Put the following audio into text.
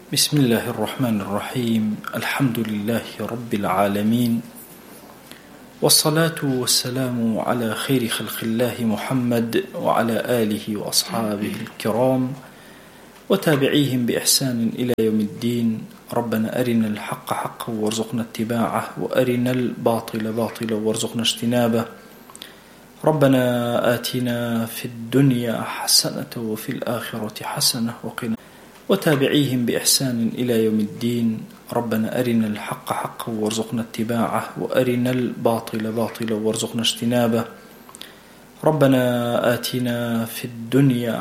بسم الله الرحمن الرحيم. الحمد لله رب العالمين، والصلاة والسلام على خير خلق الله محمد وعلى آله وأصحابه الكرام وتابعيهم بإحسان إلى يوم الدين. ربنا أرنا الحق حقا وارزقنا اتباعه، وأرنا الباطل باطلا وارزقنا اجتنابه. ربنا آتنا في الدنيا حسنة وفي الآخرة حسنة وقنا، وتابعيهم بإحسان إلى يوم الدين. ربنا أرنا الحق حقا وارزقنا اتباعه، وأرنا الباطل باطلا وارزقنا اجتنابه. ربنا آتنا في الدنيا